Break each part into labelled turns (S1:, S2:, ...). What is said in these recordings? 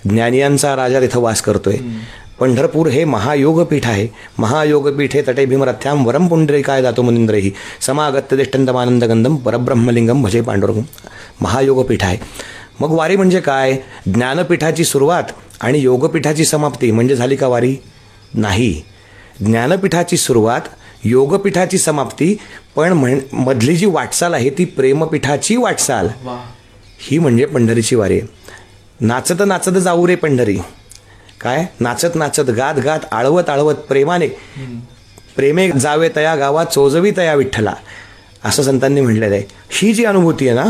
S1: ज्ञानियांचा राजा तिथं वास करतोय. पंढरपूर हे महायोगपीठ आहे. महायोगपीठे तटे भीमरथ्याम वरम पुंडरीकाय दातो मुनींद्रही समागत्य तिष्ठन्तमानंद गंधम परब्रह्मलिंगम भजे पांडुरंगम. महायोगपीठ आहे. मग वारी म्हणजे काय? ज्ञानपीठाची सुरुवात आणि योगपीठाची समाप्ती म्हणजे झाली का वारी? नाही. ज्ञानपीठाची सुरुवात, योगपीठाची समाप्ती, पण मधली जी वाटचाल आहे ती प्रेमपीठाची वाटचाल. ही म्हणजे पंढरीची वारी आहे. नाचत नाचत जाऊ रे पंढरी. काय? नाचत नाचत, गात गात, आळवत आळवत, प्रेमाने, प्रेमे जावे तया गावात, चोजवी तया विठ्ठला, असं संतांनी म्हटलेलं आहे. ही जी अनुभूती आहे ना,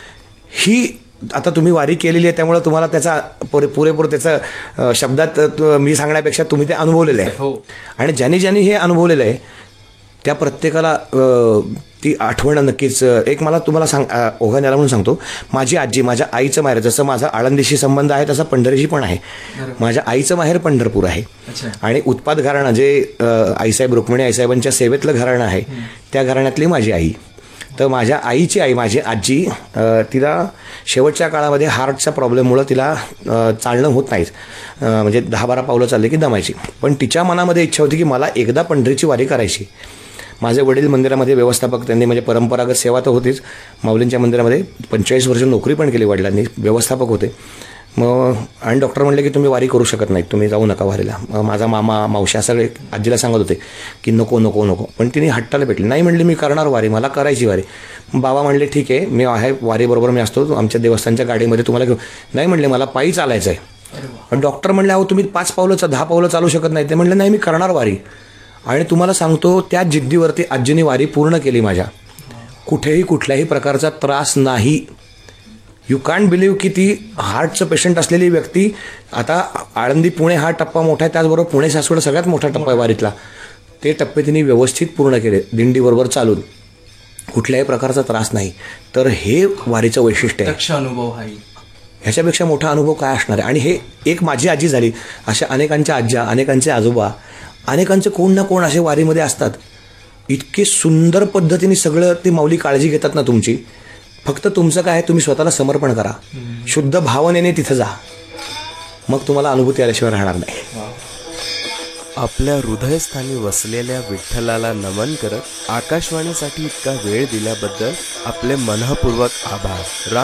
S1: ही आता तुम्ही वारी केलेली आहे त्यामुळे तुम्हाला त्याचा पुरेपूर त्याचं शब्दात मी सांगण्यापेक्षा तुम्ही ते अनुभवलेलं आहे. आणि ज्यांनी ज्यांनी हे अनुभवलेलं आहे त्या प्रत्येकाला ती आठवण नक्कीच. एक मला तुम्हाला ओघाण्याला म्हणून सांगतो, माझी आजी, माझ्या आईचं माहेर, जसं माझा आळंदीशी संबंध आहे तसा पंढरीशी पण आहे. माझ्या आईचं माहेर पंढरपूर आहे. आणि उत्पाद घराणं जे आईसाहेब रुक्मिणी आईसाहेबांच्या सेवेतलं घराणं आहे त्या घराण्यातली माझी आई. तर माझ्या आईची आई, माझी आजी, तिला शेवटच्या काळामध्ये हार्टच्या प्रॉब्लेममुळं तिला चालणं होत नाहीच. म्हणजे 10-12 पावलं चालले की दमायची. पण तिच्या मनामध्ये इच्छा होती की मला एकदा पंढरीची वारी करायची. माझे वडील मंदिरामध्ये व्यवस्थापक, त्यांनी म्हणजे परंपरागत सेवा तर होतीच, माऊलींच्या मंदिरामध्ये 45 वर्ष नोकरी पण केली वडिलांनी, व्यवस्थापक होते. मग आणि डॉक्टर म्हणले की तुम्ही वारी करू शकत नाहीत, तुम्ही जाऊ नका वारीला. माझा मामा, मावशी सगळे आजीला सांगत होते की नको नको नको, पण तिने हट्टाला भेटली. नाही म्हणले मी करणार वारी, मला करायची वारी. बाबा म्हणले ठीक आहे, मी आहे वारीबरोबर, मी असतो आमच्या देवस्थानच्या गाडीमध्ये तुम्हाला घेऊ. नाही म्हणले मला पायी चालायचं आहे. डॉक्टर म्हणले अहो तुम्ही 5 पावलं 10 पावलं चालू शकत नाही. ते म्हणले नाही मी करणार वारी. आणि तुम्हाला सांगतो त्या जिद्दीवरती आजीने वारी पूर्ण केली माझ्या. कुठेही कुठल्याही प्रकारचा त्रास नाही. यू कांट बिलीव्ह की ती हार्टचं पेशंट असलेली व्यक्ती, आता आळंदी पुणे हा टप्पा मोठा आहे, त्याचबरोबर पुणे सासवड सगळ्यात मोठा टप्पा आहे वारीतला, ते टप्पे तिने व्यवस्थित पूर्ण केले दिंडीबरोबर चालून. कुठल्याही प्रकारचा त्रास नाही. तर हे वारीचं वैशिष्ट्य आहे.
S2: अनुभव आहे.
S1: ह्याच्यापेक्षा मोठा अनुभव काय असणार आहे? आणि हे एक माझी आजी झाली, अशा अनेकांच्या आज्या, अनेकांचे आजोबा, अनेकांचे कोण ना कोण असे वारीमध्ये असतात. इतके सुंदर पद्धतीने सगळं ते माऊली काळजी घेतात ना तुमची. फक्त तुमचं काय आहे, तुम्ही स्वतःला समर्पण करा, शुद्ध भावनेने तिथं जा, मग तुम्हाला अनुभूती आल्याशिवाय राहणार नाही.
S3: आपल्या हृदयस्थानी वसलेल्या विठ्ठलाला नमन करत आकाशवाणीसाठी इतका वेळ दिल्याबद्दल आपले मनःपूर्वक आभार.